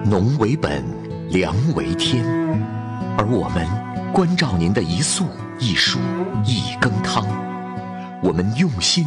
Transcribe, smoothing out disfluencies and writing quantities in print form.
农为本，粮为天，而我们关照您的一粟一蔬一羹汤，我们用心